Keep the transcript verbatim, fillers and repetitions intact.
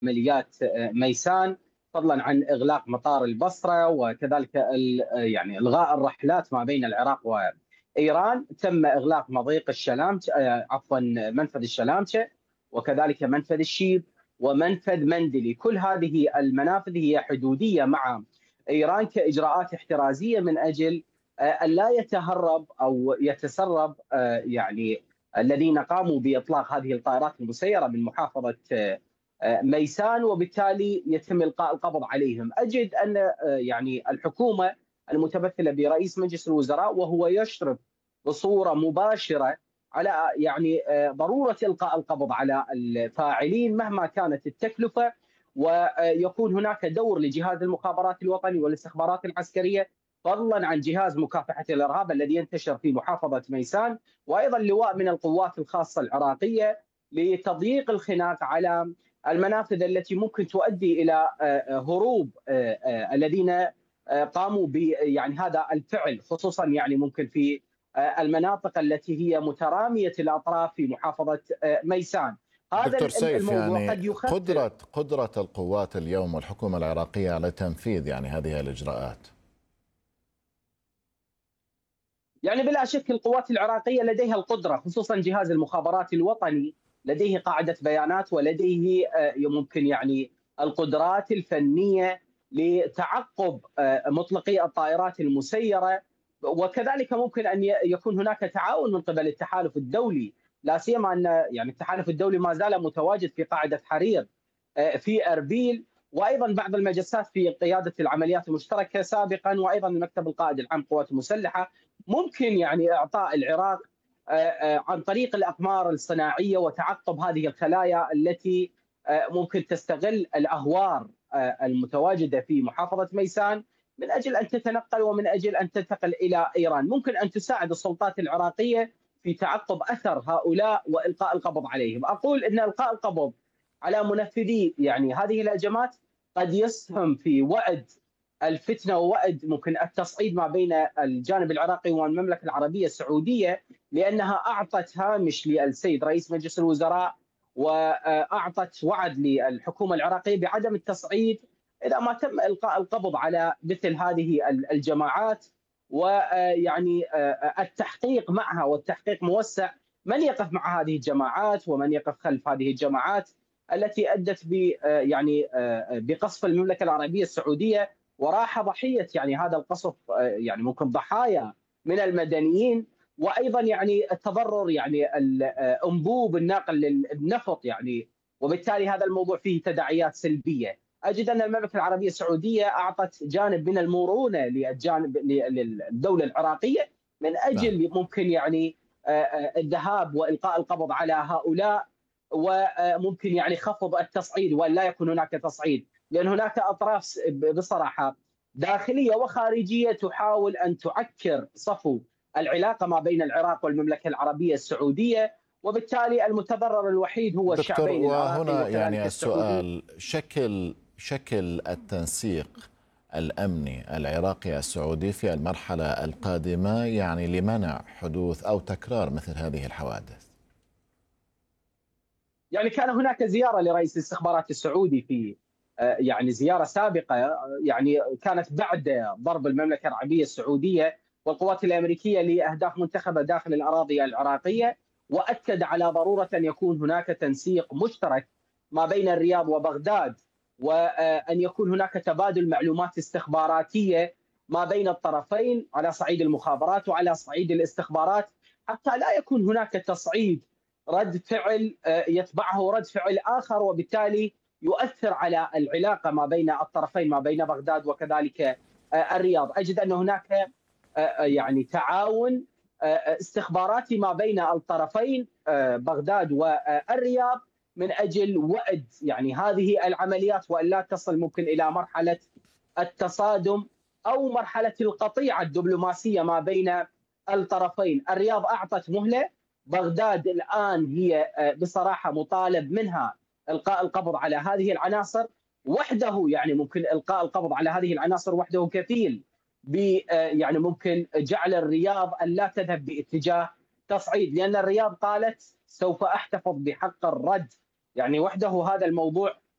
عمليات ميسان، فضلا عن اغلاق مطار البصره وكذلك يعني الغاء الرحلات ما بين العراق وايران. تم اغلاق مضيق الشلامچه، عفوا منفذ الشلامچه، وكذلك منفذ الشيب ومنفذ مندلي. كل هذه المنافذ هي حدوديه مع ايران كاجراءات احترازيه من اجل ان لا يتهرب او يتسرب يعني الذين قاموا باطلاق هذه الطائرات المسيره من محافظه ميسان، وبالتالي يتم القاء القبض عليهم. اجد ان يعني الحكومه المتمثله برئيس مجلس الوزراء وهو يشرف بصوره مباشره على يعني ضروره القاء القبض على الفاعلين مهما كانت التكلفه، ويكون هناك دور لجهاز المخابرات الوطني والاستخبارات العسكريه، فضلا عن جهاز مكافحه الارهاب الذي ينتشر في محافظه ميسان، وايضا لواء من القوات الخاصه العراقيه لتضييق الخناق على المنافذ التي ممكن تؤدي الى هروب الذين قاموا ب يعني هذا الفعل، خصوصا يعني ممكن في المناطق التي هي متراميه الاطراف في محافظه ميسان. هذا دكتور سيف، الموضوع يعني قد يخفف قدرة قدرة القوات اليوم والحكومة العراقية على تنفيذ يعني هذه الإجراءات. يعني بلا شك القوات العراقية لديها القدرة، خصوصا جهاز المخابرات الوطني لديه قاعدة بيانات ولديه ممكن يعني القدرات الفنية لتعقب مطلقي الطائرات المسيرة، وكذلك ممكن أن يكون هناك تعاون من قبل التحالف الدولي، لا سيما أن يعني التحالف الدولي ما زال متواجد في قاعدة حرير في أربيل، وايضا بعض المجسات في قياده العمليات المشتركه سابقا، وايضا المكتب القائد العام للقوات المسلحه. ممكن يعني اعطاء العراق عن طريق الاقمار الصناعيه وتعقب هذه الخلايا التي ممكن تستغل الاهوار المتواجده في محافظه ميسان من اجل ان تتنقل ومن اجل ان تنتقل الى ايران. ممكن ان تساعد السلطات العراقيه في تعقب اثر هؤلاء والقاء القبض عليهم. اقول ان القاء القبض على منفذي يعني هذه الهجمات قد يسهم في وأد الفتنه ووأد ممكن التصعيد ما بين الجانب العراقي والمملكه العربيه السعوديه، لانها اعطت هامش للسيد رئيس مجلس الوزراء واعطت وعد للحكومه العراقيه بعدم التصعيد اذا ما تم القاء القبض على مثل هذه الجماعات، ويعني التحقيق معها والتحقيق موسع من يقف مع هذه الجماعات ومن يقف خلف هذه الجماعات التي ادت ب يعني بقصف المملكه العربيه السعوديه، وراح ضحيه يعني هذا القصف يعني ممكن ضحايا من المدنيين، وايضا يعني التضرر يعني الانبوب الناقل للنفط يعني، وبالتالي هذا الموضوع فيه تداعيات سلبيه. اجد ان المملكه العربيه السعوديه اعطت جانب من المرونه للجانب للدوله العراقيه من اجل ممكن يعني الذهاب والقاء القبض على هؤلاء، وممكن يعني خفض التصعيد ولا يكون هناك تصعيد، لان هناك اطراف بصراحه داخليه وخارجيه تحاول ان تعكر صفو العلاقه ما بين العراق والمملكه العربيه السعوديه، وبالتالي المتضرر الوحيد هو دكتور، الشعبين العراقي وهنا وكذلك يعني السعودي. السؤال، شكل شكل التنسيق الأمني العراقي السعودي في المرحلة القادمة يعني لمنع حدوث أو تكرار مثل هذه الحوادث. يعني كان هناك زيارة لرئيس الاستخبارات السعودي في يعني زيارة سابقة يعني كانت بعد ضرب المملكة العربية السعودية والقوات الأمريكية لأهداف منتخبة داخل الأراضي العراقية، وأكد على ضرورة أن يكون هناك تنسيق مشترك ما بين الرياض وبغداد، وأن يكون هناك تبادل معلومات استخباراتية ما بين الطرفين على صعيد المخابرات وعلى صعيد الاستخبارات، حتى لا يكون هناك تصعيد رد فعل يتبعه رد فعل آخر، وبالتالي يؤثر على العلاقة ما بين الطرفين ما بين بغداد وكذلك الرياض. أجد أن هناك يعني تعاون استخباراتي ما بين الطرفين بغداد والرياض من أجل وأد يعني هذه العمليات وأن لا تصل ممكن إلى مرحلة التصادم أو مرحلة القطيعة الدبلوماسية ما بين الطرفين. الرياض أعطت مهلة، بغداد الآن هي بصراحة مطالب منها إلقاء القبض على هذه العناصر وحده، يعني ممكن إلقاء القبض على هذه العناصر وحده كفيل ب يعني ممكن جعل الرياض أن لا تذهب باتجاه تصعيد، لأن الرياض قالت سوف أحتفظ بحق الرد، يعني وحده هذا الموضوع